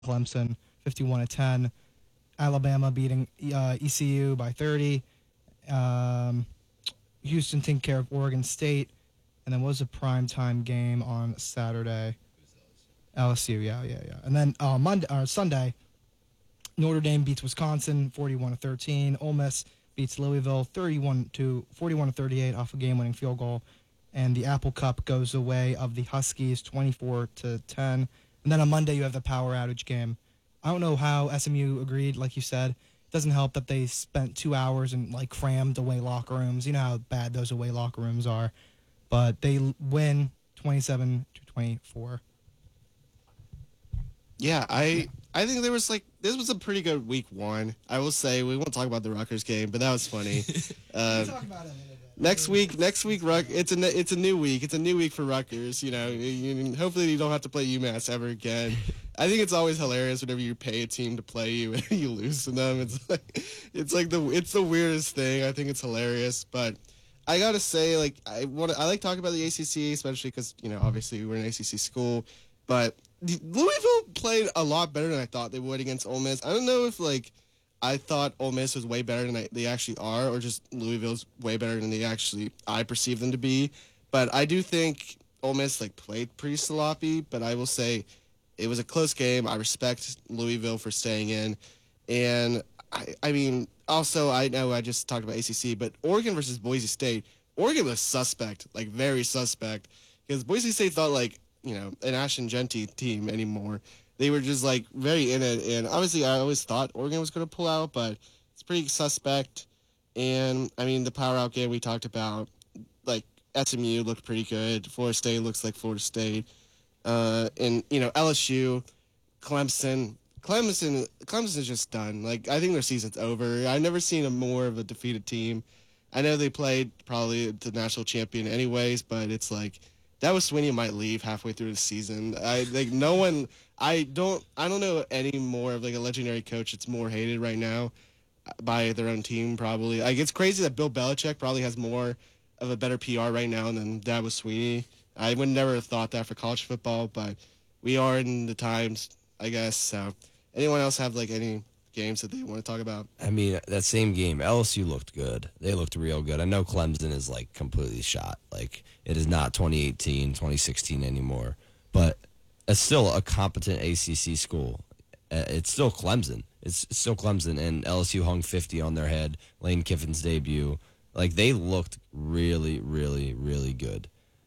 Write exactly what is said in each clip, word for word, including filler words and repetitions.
Clemson, fifty-one to ten. Alabama beating uh, E C U by thirty. Um, Houston taking care of Oregon State. And then what was a primetime game on Saturday? L S U, yeah, yeah, yeah. And then uh, Monday or Sunday, Notre Dame beats Wisconsin forty-one to thirteen. Ole Miss beats Louisville thirty-one to forty-one to thirty-eight off a game-winning field goal. And the Apple Cup goes the way of the Huskies twenty-four to ten. And then on Monday you have the power outage game. I don't know how S M U agreed, like you said. It doesn't help that they spent two hours and like crammed away locker rooms. You know how bad those away locker rooms are. But they win twenty-seven to twenty-four. Yeah, I I think there was like this was a pretty good week one. I will say we won't talk about the Rutgers game, but that was funny. uh, talk about it. Next week, next week, Ruck. It's a it's a new week. It's a new week for Rutgers. You know, you, hopefully you don't have to play UMass ever again. I think it's always hilarious whenever you pay a team to play you and you lose to them. It's like it's like the it's the weirdest thing. I think it's hilarious, but I gotta say, like I want I like talking about the A C C, especially because you know obviously we're an A C C school, but Louisville played a lot better than I thought they would against Ole Miss. I don't know if like. I thought Ole Miss was way better than they actually are, or just Louisville's way better than they actually I perceive them to be. But I do think Ole Miss like played pretty sloppy. But I will say it was a close game. I respect Louisville for staying in, and I, I mean also I know I just talked about A C C, but Oregon versus Boise State. Oregon was suspect, like very suspect, because Boise State thought like you know an Ashton Genty team anymore. They were just, like, very in it. And obviously, I always thought Oregon was going to pull out, but it's pretty suspect. And, I mean, the power out game we talked about, like, S M U looked pretty good. Florida State looks like Florida State. Uh, and, you know, L S U, Clemson. Clemson Clemson's just done. Like, I think their season's over. I've never seen a more of a defeated team. I know they played probably the national champion anyways, but it's like that was Sweeney might leave halfway through the season. I like no one. I don't. I don't know any more of like a legendary coach that's more hated right now by their own team. Probably. Like it's crazy that Bill Belichick probably has more of a better P R right now than Dabo Sweeney. I would never have thought that for college football, but we are in the times, I guess. So, anyone else have like any games that they want to talk about? I mean, that same game, L S U looked good. They looked real good. I know Clemson is like completely shot. Like it is not twenty eighteen, twenty sixteen anymore, but it's still a competent A C C school. It's still Clemson. It's still Clemson, and L S U hung fifty on their head. Lane Kiffin's debut. Like, they looked really, really, really good.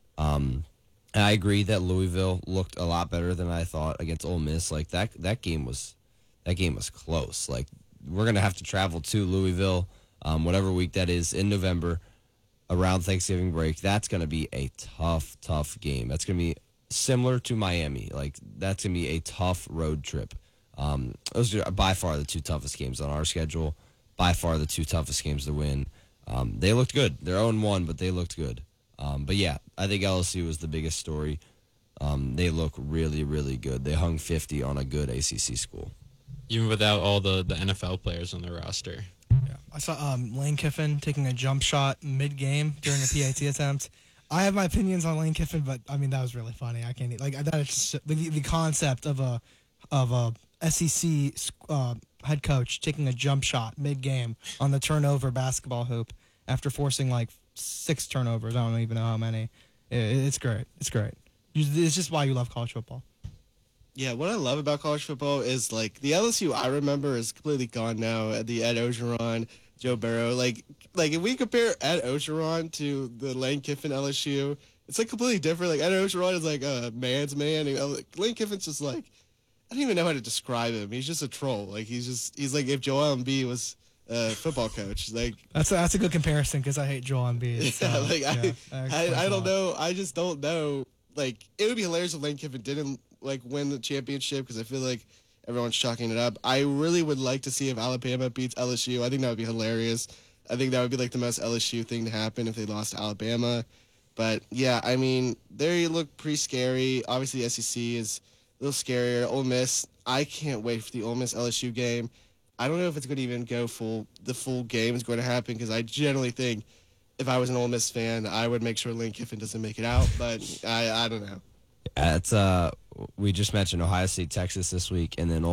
Um, and I agree that Louisville looked a lot better than I thought against Ole Miss. Like, that that game was that game was close. Like, we're going to have to travel to Louisville, um, whatever week that is, in November, around Thanksgiving break. That's going to be a tough, tough game. That's going to be similar to Miami. Like, that's going to be a tough road trip. Um, those are by far the two toughest games on our schedule. By far the two toughest games to win. Um, they looked good. They're oh and one, but they looked good. Um, but, yeah, I think L S U was the biggest story. Um, they look really, really good. They hung fifty on a good A C C school. Even without all the, the N F L players on their roster. Yeah, I saw um, Lane Kiffin taking a jump shot mid-game during a P A T attempt. I have my opinions on Lane Kiffin, but I mean that was really funny. I can't like that. Is just, the, the concept of a of a S E C uh, head coach taking a jump shot mid-game on the turnover basketball hoop after forcing like six turnovers. I don't even know how many. It, it's great. It's great. It's just why you love college football. Yeah, what I love about college football is, like, the L S U I remember is completely gone now. The Ed Ogeron, Joe Burrow. Like, like if we compare Ed Ogeron to the Lane Kiffin L S U, it's, like, completely different. Like, Ed Ogeron is, like, a man's man. And Lane Kiffin's just, like, I don't even know how to describe him. He's just a troll. Like, he's just, he's like if Joel Embiid was a football coach. Like That's a, that's a good comparison because I hate Joel Embiid. So, yeah, like, yeah, I, I, I don't know. I just don't know. Like, it would be hilarious if Lane Kiffin didn't like win the championship because I feel like everyone's chalking it up. I really would like to see if Alabama beats L S U. I think that would be hilarious. I think that would be like the most L S U thing to happen if they lost to Alabama. But yeah, I mean, they look pretty scary. Obviously, the S E C is a little scarier. Ole Miss, I can't wait for the Ole Miss L S U game. I don't know if it's going to even go full. The full game is going to happen because I generally think if I was an Ole Miss fan, I would make sure Lane Kiffin doesn't make it out. But I, I don't know. It's uh, we just mentioned Ohio State, Texas this week, and then